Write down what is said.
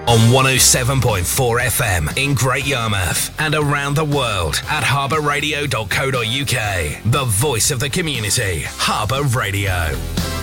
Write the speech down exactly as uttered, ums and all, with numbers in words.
on one oh seven point four F M in Great Yarmouth and around the world at harbour radio dot co dot U K. The voice of the community, Harbour Radio.